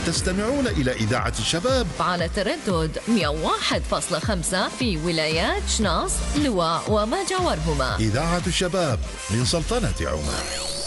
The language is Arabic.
تستمعون إلى إذاعة الشباب على تردد 101.5 في ولايات شناص، لواء وما جاورهما. إذاعة الشباب من سلطنة عمان.